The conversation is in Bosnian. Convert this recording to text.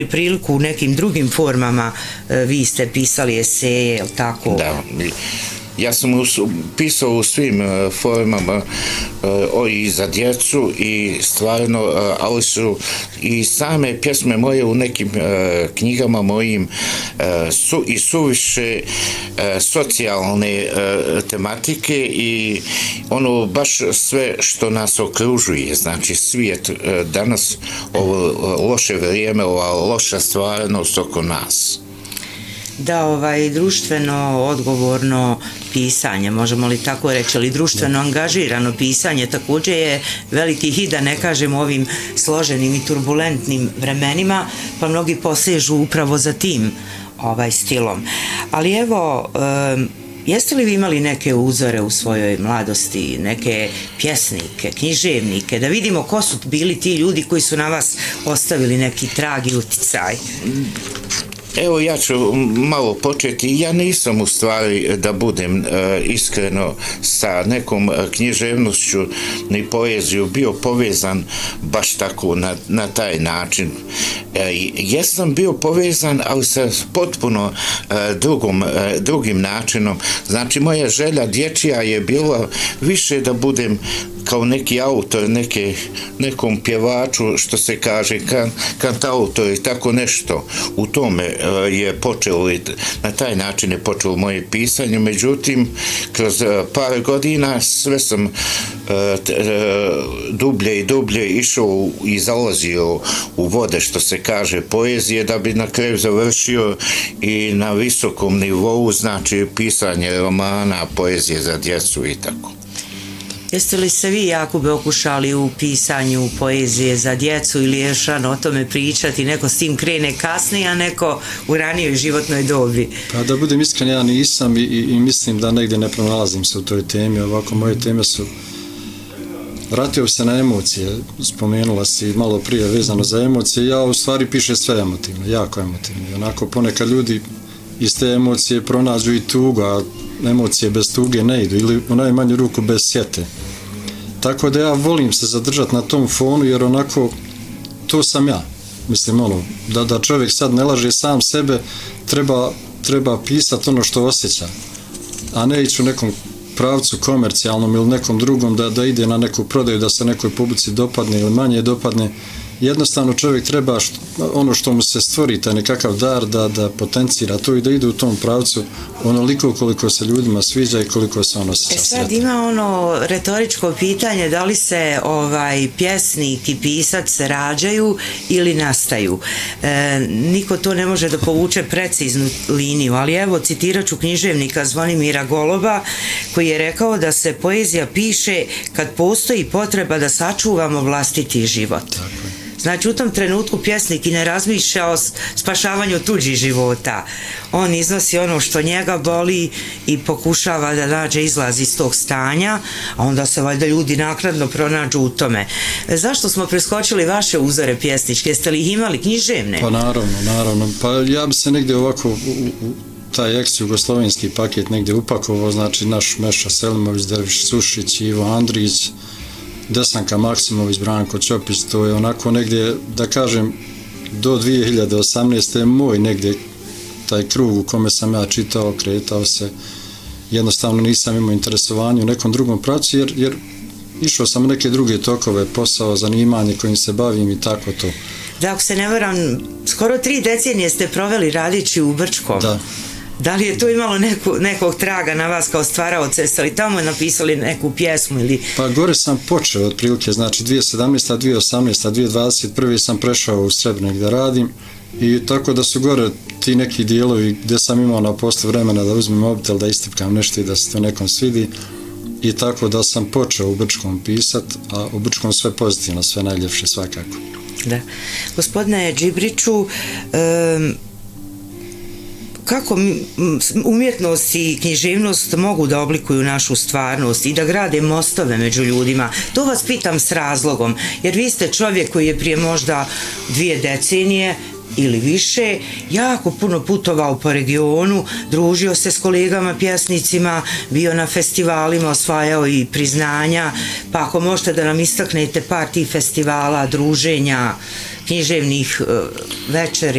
priliku u nekim drugim formama, vi ste pisali eseje, je li tako? Da, ja sam pisao u svim formama i za djecu i stvarno, ali su i same pjesme moje u nekim knjigama mojim su i suviše socijalne tematike i ono baš sve što nas okružuje, znači svijet danas, ovo loše vrijeme, ova loša stvarnost oko nas. Da, društveno odgovorno pisanje, možemo li tako reći, ali društveno angažirano pisanje također je veliki hit, da ne kažem ovim složenim i turbulentnim vremenima, pa mnogi posežu upravo za tim stilom. Ali evo, jeste li vi imali neke uzore u svojoj mladosti, neke pjesnike, književnike, da vidimo ko su bili ti ljudi koji su na vas ostavili neki trag i uticaj? Evo, ja ću malo početi. Ja nisam u stvari, da budem iskreno, sa nekom književnošću ni poeziju bio povezan baš tako na taj način. Jesam bio povezan, ali sa potpuno drugim načinom. Znači, moja želja dječja je bila više da budem kao neki autor, nekom pjevaču, što se kaže, kantautor i tako nešto. U tome je počelo, na taj način je počelo moje pisanje, međutim, kroz par godina sve sam dublje i dublje išao i zalazio u vode, što se kaže, poezije, da bi na kraju završio i na visokom nivou, znači pisanje romana, poezije za djecu i tako. Jeste li se vi, Jakube, okušali u pisanju poezije za djecu ili još o tome pričati? Neko s tim krene kasnije, a neko u ranijoj životnoj dobi? Pa da budem iskren, ja nisam i mislim da negdje ne pronalazim se u toj temi. Ovako, moje teme su... Vratio se na emocije, spomenula si malo prije vezano za emocije. Ja u stvari pišem sve emotivno, jako emotivno. Onako, ponekad ljudi iz te emocije pronađu i tugu, a emocije bez tuge ne idu, ili u najmanju ruku bez sjete. Tako da ja volim se zadržati na tom fonu, jer onako to sam ja. Mislim, da čovjek sad ne laže sam sebe, treba pisati ono što osjeća, a ne ići u nekom pravcu komercijalnom ili nekom drugom da ide na neku prodaju, da se nekoj publici dopadne ili manje dopadne. Jednostavno čovjek treba ono što mu se stvori, taj nekakav dar, da potencira to i da ide u tom pravcu onoliko koliko se ljudima sviđa i koliko se ono osjeća sretno. Sad ima retoričko pitanje, da li se pjesnik i pisac rađaju ili nastaju. Niko to ne može da povuče preciznu liniju, ali evo citirat ću književnika Zvonimira Goloba, koji je rekao da se poezija piše kad postoji potreba da sačuvamo vlastiti život. Tako je. Znači, u tom trenutku pjesnik i ne razmišlja o spašavanju tuđih života. On iznosi ono što njega boli i pokušava da nađe izlaz iz tog stanja, a onda se valjda ljudi naknadno pronađu u tome. Zašto smo preskočili vaše uzore pjesničke? Jeste li ih imali književne? Pa naravno. Pa ja bi se negdje ovako u taj ex-jugoslovenski paket negdje upakovao, znači naš Meša Selimović, Derviš Sušić, Ivo Andrić, Desanka Maksimović, Branko Ćopić, to je onako negdje, da kažem, do 2018. moj negdje taj krug u kome sam ja čitao, kretao se, jednostavno nisam imao interesovanje u nekom drugom pravcu, jer išao sam u neke druge tokove, posao, zanimanje kojim se bavim i tako to. Da, ako se ne varam, skoro 3 decenije ste proveli radići u Brčkom. Da. Da li je to imalo nekog traga na vas kao stvaraoce, ste li tamo napisali neku pjesmu ili... Pa gore sam počeo otprilike, znači 2017. 2018. 2021. sam prešao u Srebrnik da radim i tako da su gore ti neki dijelovi gdje sam imao na poslu vremena da uzmem mobitel, da istipkam nešto i da se to nekom svidi i tako da sam počeo u Brčkom pisat, a u Brčkom sve pozitivno, sve najljepše svakako. Da. Gospodine Džibriću, kako umjetnost i književnost mogu da oblikuju našu stvarnost i da grade mostove među ljudima? To vas pitam s razlogom, jer vi ste čovjek koji je prije možda 2 decenije ili više jako puno putovao po regionu, družio se s kolegama pjesnicima, bio na festivalima, osvajao i priznanja, pa ako možete da nam istaknete par tih festivala, druženja, književnih večeri.